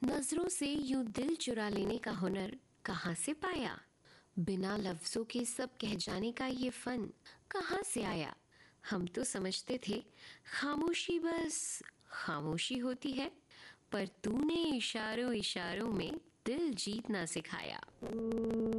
नजरों से यूं दिल चुरा लेने का हुनर कहाँ से पाया? बिना लफ्जों के सब कह जाने का ये फन कहाँ से आया? हम तो समझते थे खामोशी बस खामोशी होती है, पर तूने इशारों इशारों में दिल जीतना सिखाया।